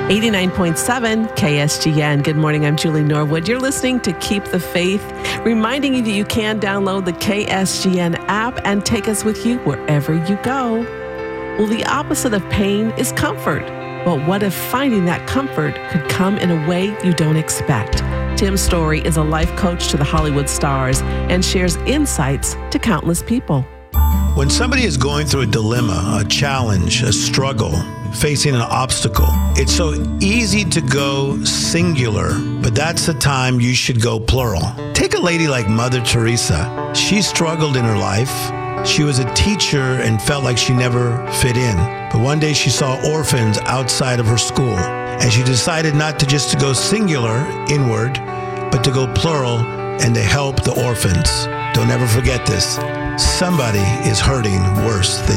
89.7 KSGN. Good morning. I'm Julie Norwood. You're listening to Keep the Faith, reminding you that you can download the KSGN app and take us with you wherever you go. Well, the opposite of pain is comfort. But what if finding that comfort could come in a way you don't expect? Tim Story is a life coach to the Hollywood stars and shares insights to countless people. When somebody is going through a dilemma, a challenge, a struggle, facing an obstacle, it's so easy to go singular, but that's the time you should go plural. Take a lady like Mother Teresa. She struggled in her life. She was a teacher and felt like she never fit in. But one day she saw orphans outside of her school, and she decided not to just to go singular, inward, but to go plural and to help the orphans. Don't ever forget this. Somebody is hurting worse than